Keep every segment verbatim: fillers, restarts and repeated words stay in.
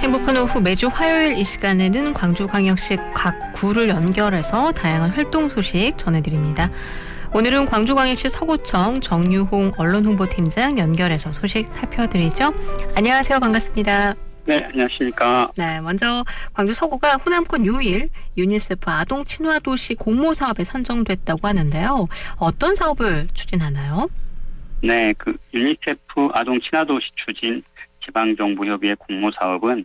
행복한 오후 매주 화요일 이 시간에는 광주광역시 각 구를 연결해서 다양한 활동 소식 전해드립니다. 오늘은 광주광역시 서구청 정유홍 언론홍보팀장 연결해서 소식 살펴드리죠. 안녕하세요. 반갑습니다. 네, 안녕하십니까. 네, 먼저 광주 서구가 호남권 유일 유니세프 아동 친화 도시 공모 사업에 선정됐다고 하는데요. 어떤 사업을 추진하나요? 네, 그 유니세프 아동 친화 도시 추진 지방정부협의회 공모 사업은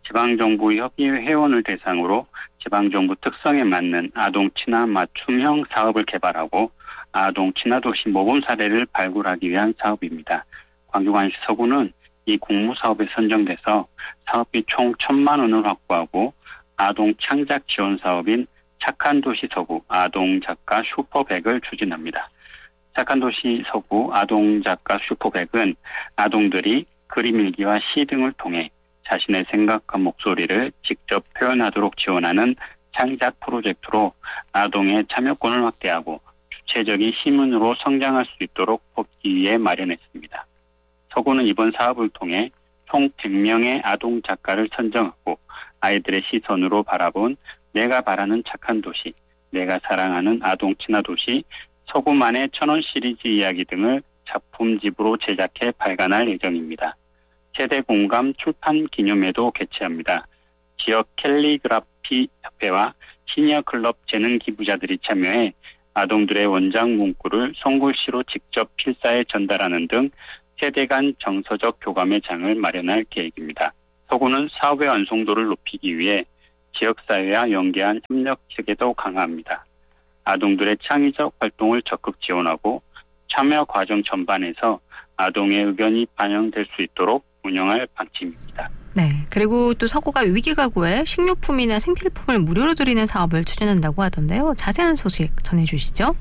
지방정부협의회 회원을 대상으로 지방정부 특성에 맞는 아동 친화 맞춤형 사업을 개발하고 아동 친화 도시 모범 사례를 발굴하기 위한 사업입니다. 광주광역시 서구는 이 공모 사업에 선정돼서 사업비 총 천만 원을 확보하고 아동 창작 지원 사업인 착한 도시 서구 아동 작가 슈퍼백을 추진합니다. 착한 도시 서구 아동 작가 슈퍼백은 아동들이 그림 일기와 시 등을 통해 자신의 생각과 목소리를 직접 표현하도록 지원하는 창작 프로젝트로 아동의 참여권을 확대하고 주체적인 시민으로 성장할 수 있도록 돕기 위해 마련했습니다. 서구는 이번 사업을 통해 총 백 명의 아동 작가를 선정하고 아이들의 시선으로 바라본 내가 바라는 착한 도시, 내가 사랑하는 아동 친화 도시, 서구만의 천원 시리즈 이야기 등을 작품집으로 제작해 발간할 예정입니다. 세대 공감 출판 기념회도 개최합니다. 지역 캘리그라피 협회와 시니어 클럽 재능 기부자들이 참여해 아동들의 원작 문구를 손글씨로 직접 필사해 전달하는 등 세대 간 정서적 교감의 장을 마련할 계획입니다. 서구는 사업의 완성도를 높이기 위해 지역사회와 연계한 협력 체계도 강화합니다. 아동들의 창의적 활동을 적극 지원하고 참여 과정 전반에서 아동의 의견이 반영될 수 있도록 운영할 방침입니다. 네, 그리고 또 서구가 위기가구에 식료품이나 생필품을 무료로 드리는 사업을 추진한다고 하던데요. 자세한 소식 전해주시죠.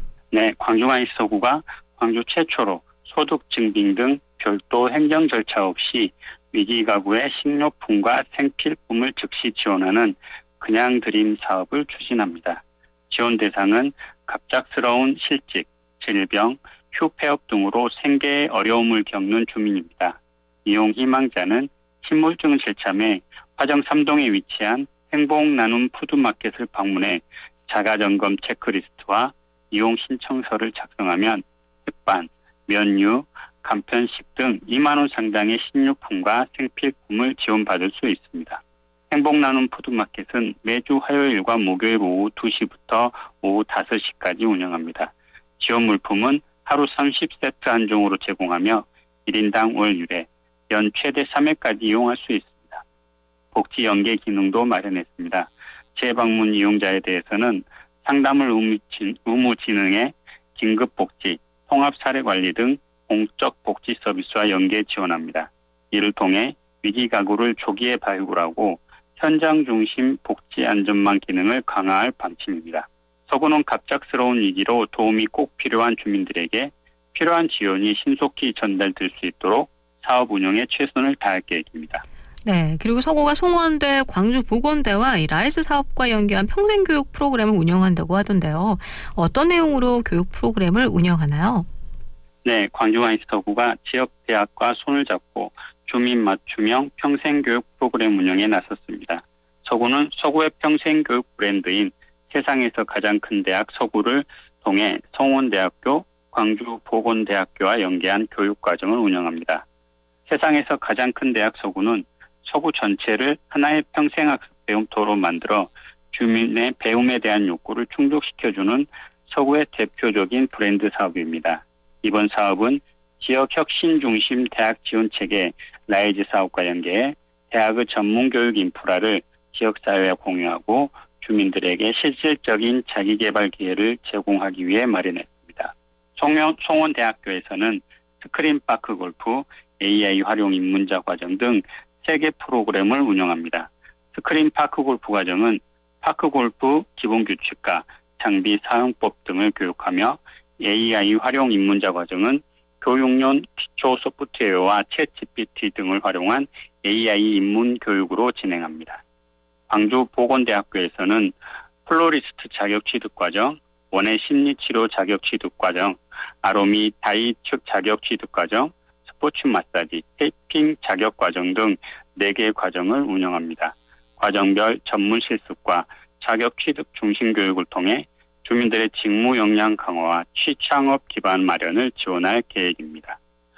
네, 광주광역시 서구가 광주 최초로 소득 증빙 등 별도 행정 절차 없이 위기가구에 식료품과 생필품을 즉시 지원하는 그냥 드림 사업을 추진합니다. 지원 대상은 갑작스러운 실직, 질병, 휴폐업 등으로 생계에 어려움을 겪는 주민입니다. 이용 희망자는 신분증을 제참해 화정 삼 동에 위치한 행복나눔 푸드마켓을 방문해 자가점검 체크리스트와 이용 신청서를 작성하면 햇반, 면류, 간편식 등 이만 원 상당의 식료품과 생필품을 지원받을 수 있습니다. 행복나눔 푸드마켓은 매주 화요일과 목요일 오후 두 시부터 오후 다섯 시까지 운영합니다. 지원 물품은 하루 삼십 세트 한정으로 제공하며 일 인당 월 유례, 연 최대 삼 회까지 이용할 수 있습니다. 복지 연계 기능도 마련했습니다. 재방문 이용자에 대해서는 상담을 의무 진흥에 긴급복지, 통합사례관리 등 공적 복지 서비스와 연계 지원합니다. 이를 통해 위기가구를 조기에 발굴하고 현장 중심 복지 안전망 기능을 강화할 방침입니다. 서구는 갑작스러운 위기로 도움이 꼭 필요한 주민들에게 필요한 지원이 신속히 전달될 수 있도록 사업 운영에 최선을 다할 계획입니다. 네, 그리고 서구가 송원대, 광주보건대와 이 라이스 사업과 연계한 평생교육 프로그램을 운영한다고 하던데요. 어떤 내용으로 교육 프로그램을 운영하나요? 네, 광주광역시 서구가 지역대학과 손을 잡고 주민 맞춤형 평생교육 프로그램 운영에 나섰습니다. 서구는 서구의 평생교육 브랜드인 세상에서 가장 큰 대학 서구를 통해 성원대학교, 광주보건대학교와 연계한 교육과정을 운영합니다. 세상에서 가장 큰 대학 서구는 서구 전체를 하나의 평생학습 배움터로 만들어 주민의 배움에 대한 욕구를 충족시켜주는 서구의 대표적인 브랜드 사업입니다. 이번 사업은 지역 혁신 중심 대학 지원 체계 라이즈 사업과 연계해 대학의 전문 교육 인프라를 지역사회와 공유하고 주민들에게 실질적인 자기개발 기회를 제공하기 위해 마련했습니다. 송원대학교에서는 스크린파크 골프, 에이아이 활용 입문자 과정 등 세 개 프로그램을 운영합니다. 스크린파크 골프 과정은 파크 골프 기본 규칙과 장비 사용법 등을 교육하며 에이아이 활용 입문자 과정은 교육용 기초 소프트웨어와 챗지피티 등을 활용한 에이아이 입문 교육으로 진행합니다. 광주보건대학교에서는 플로리스트 자격 취득 과정, 원예 심리치료 자격 취득 과정, 아로미 다이 측 자격 취득 과정, 스포츠 마사지, 테이핑 자격 과정 등 네 개 과정을 운영합니다. 과정별 전문 실습과 자격 취득 중심 교육을 통해 주민들의 직무 역량 강화와 취창업 기반 마련을 지원할 계획입니다.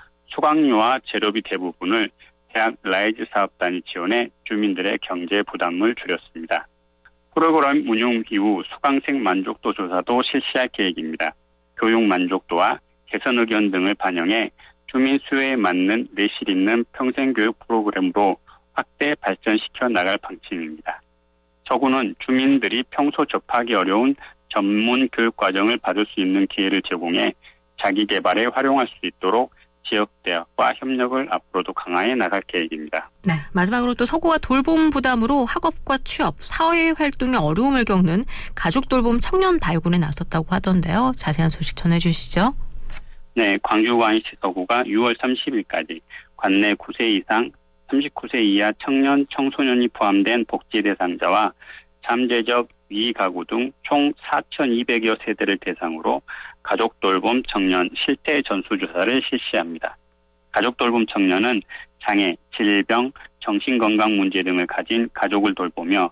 수강료와 재료비 대부분을 대학 라이즈 사업단이 지원해 주민들의 경제 부담을 줄였습니다. 프로그램 운영 이후 수강생 만족도 조사도 실시할 계획입니다. 교육 만족도와 개선 의견 등을 반영해 주민 수요에 맞는 내실 있는 평생교육 프로그램으로 확대 발전시켜 나갈 방침입니다. 서구는 주민들이 평소 접하기 어려운 전문 교육 과정을 받을 수 있는 기회를 제공해 자기 개발에 활용할 수 있도록 지역대학과 협력을 앞으로도 강화해 나갈 계획입니다. 네, 마지막으로 또 서구와 돌봄 부담으로 학업과 취업, 사회활동에 어려움을 겪는 가족 돌봄 청년 발굴에 나섰다고 하던데요. 자세한 소식 전해주시죠. 네, 광주광역시 서구가 유월 삼십일까지 관내 구 세 이상, 삼십구 세 이하 청년, 청소년이 포함된 복지 대상자와 잠재적 위기 가구 등 총 사천이백여 세대를 대상으로 가족 돌봄 청년 실태 전수조사를 실시합니다. 가족 돌봄 청년은 장애, 질병, 정신건강 문제 등을 가진 가족을 돌보며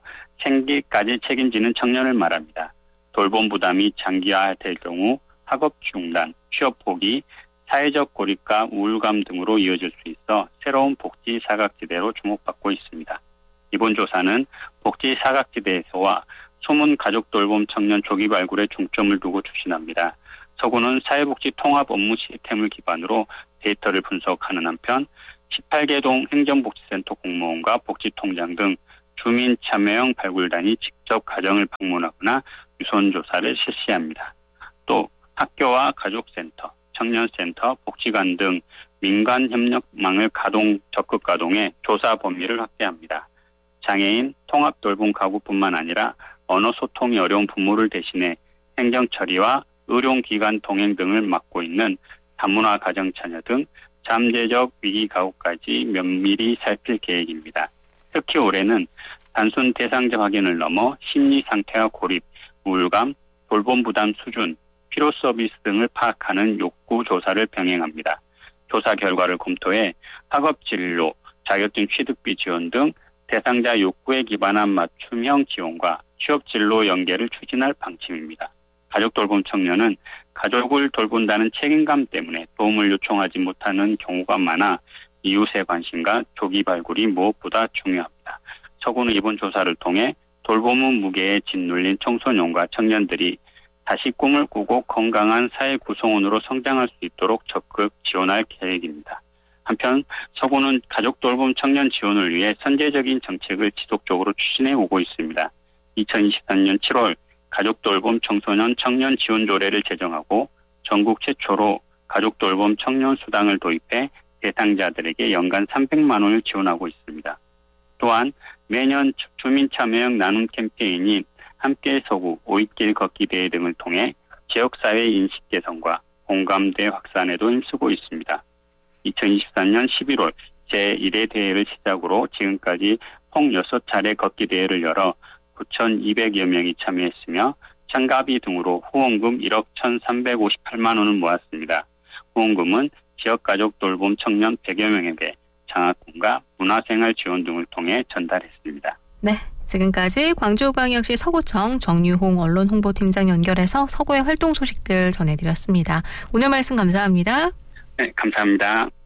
생계까지 책임지는 청년을 말합니다. 돌봄 부담이 장기화될 경우 학업 중단, 취업 포기, 사회적 고립과 우울감 등으로 이어질 수 있어 새로운 복지 사각지대로 주목받고 있습니다. 이번 조사는 복지 사각지대에서와 소문 가족 돌봄 청년 조기 발굴에 중점을 두고 추진합니다. 서구는 사회복지 통합 업무 시스템을 기반으로 데이터를 분석하는 한편 십팔 개 동 행정복지센터 공무원과 복지통장 등 주민 참여형 발굴단이 직접 가정을 방문하거나 유선조사를 실시합니다. 또 학교와 가족센터, 청년센터, 복지관 등 민간 협력망을 가동, 적극 가동해 조사 범위를 확대합니다. 장애인, 통합 돌봄 가구뿐만 아니라 언어 소통이 어려운 부모를 대신해 행정 처리와 의료기관 동행 등을 맡고 있는 다문화 가정자녀 등 잠재적 위기 가구까지 면밀히 살필 계획입니다. 특히 올해는 단순 대상자 확인을 넘어 심리 상태와 고립, 우울감, 돌봄 부담 수준, 필요 서비스 등을 파악하는 욕구 조사를 병행합니다. 조사 결과를 검토해 학업 진로, 자격증 취득비 지원 등 대상자 욕구에 기반한 맞춤형 지원과 취업 진로 연계를 추진할 방침입니다. 가족 돌봄 청년은 가족을 돌본다는 책임감 때문에 도움을 요청하지 못하는 경우가 많아 이웃의 관심과 조기 발굴이 무엇보다 중요합니다. 서구는 이번 조사를 통해 돌봄은 무게에 짓눌린 청소년과 청년들이 다시 꿈을 꾸고 건강한 사회 구성원으로 성장할 수 있도록 적극 지원할 계획입니다. 한편 서구는 가족 돌봄 청년 지원을 위해 선제적인 정책을 지속적으로 추진해 오고 있습니다. 이천이십삼 년 칠월 가족 돌봄 청소년 청년 지원 조례를 제정하고 전국 최초로 가족 돌봄 청년 수당을 도입해 대상자들에게 연간 삼백만 원을 지원하고 있습니다. 또한 매년 주민 참여형 나눔 캠페인인 함께 서구, 오잇길 걷기 대회 등을 통해 지역사회 인식 개선과 공감대 확산에도 힘쓰고 있습니다. 이천이십삼 년 십일월 제일 회 대회를 시작으로 지금까지 총 여섯 차례 걷기 대회를 열어 구천이백여 명이 참여했으며 참가비 등으로 후원금 일억 천삼백오십팔만 원을 모았습니다. 후원금은 지역가족 돌봄 청년 백여 명에게 장학금과 문화생활 지원 등을 통해 전달했습니다. 네, 지금까지 광주광역시 서구청 정유홍 언론홍보팀장 연결해서 서구의 활동 소식들 전해드렸습니다. 오늘 말씀 감사합니다. 네, 감사합니다.